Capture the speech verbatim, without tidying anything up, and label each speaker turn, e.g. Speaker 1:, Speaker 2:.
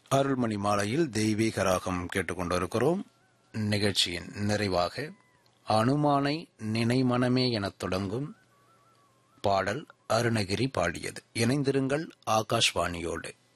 Speaker 1: அருள்மணி மாலையில் தெய்வீக ராகம் கேட்டுக்கொண்டிருக்கிறோம். நிகழ்ச்சியின் நிறைவாக அனுமானை நினைமனமே எனத் தொடங்கும் பாடல் அருணகிரி பாடியது. இணைந்திருங்கள் ஆகாஷ்வாணியோடு.